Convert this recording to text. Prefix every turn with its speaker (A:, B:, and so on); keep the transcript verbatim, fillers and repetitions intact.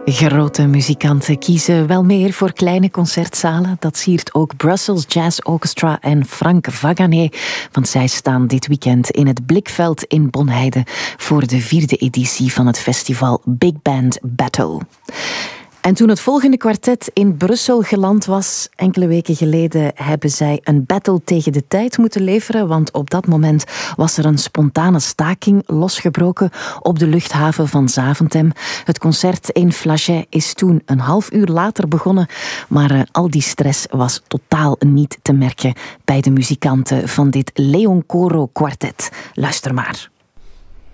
A: Grote muzikanten kiezen wel meer voor kleine concertzalen. Dat siert ook Brussels Jazz Orchestra en Frank Vagané. Want zij staan dit weekend in het Blikveld in Bonheide voor de vierde editie van het festival Big Band Battle. En toen het volgende kwartet in Brussel geland was, enkele weken geleden, hebben zij een battle tegen de tijd moeten leveren, want op dat moment was er een spontane staking losgebroken op de luchthaven van Zaventem. Het concert in Flagey is toen een half uur later begonnen, maar uh, al die stress was totaal niet te merken bij de muzikanten van dit Leon Coro kwartet. Luister maar.